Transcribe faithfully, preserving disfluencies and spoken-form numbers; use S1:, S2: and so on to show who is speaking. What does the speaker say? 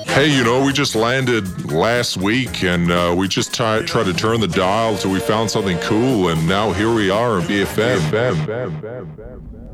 S1: Hey, you know, we just landed last week and uh, we just t- tried to turn the dial till we found something cool, and now here we are in B F M.